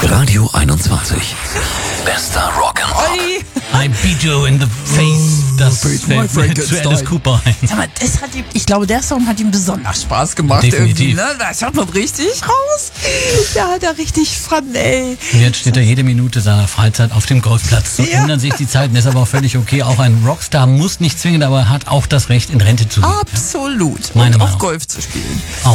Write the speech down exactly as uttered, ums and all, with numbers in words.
Radio einundzwanzig. Bester Rock'n'Roll. I beat you in the face. Das Beat my fällt mir zu Alice Cooper ein. Sag mal, das hat ihm, ich glaube, der Song hat ihm besonders Spaß gemacht. Definitiv. Irgendwie, ne? Das hört man richtig raus. Da hat er richtig Fun, ey. Und jetzt steht er jede Minute seiner Freizeit auf dem Golfplatz. So Ja. ändern sich die Zeiten, ist aber auch völlig okay. Auch ein Rockstar muss nicht zwingend, aber hat auch das Recht, in Rente zu gehen. Absolut. Meine Und auch Meinung. Golf zu spielen.